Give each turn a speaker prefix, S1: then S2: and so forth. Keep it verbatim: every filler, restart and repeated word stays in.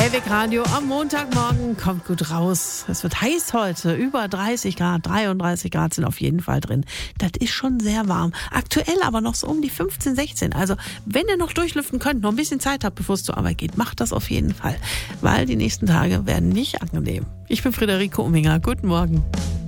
S1: Playback Radio am Montagmorgen, kommt gut raus. Es wird heiß heute, über dreißig Grad, dreiunddreißig Grad sind auf jeden Fall drin. Das ist schon sehr warm. Aktuell aber noch so um die fünfzehn, sechzehn. Also wenn ihr noch durchlüften könnt, noch ein bisschen Zeit habt, bevor es zur Arbeit geht, macht das auf jeden Fall. Weil die nächsten Tage werden nicht angenehm. Ich bin Friederike Umminger. Guten Morgen.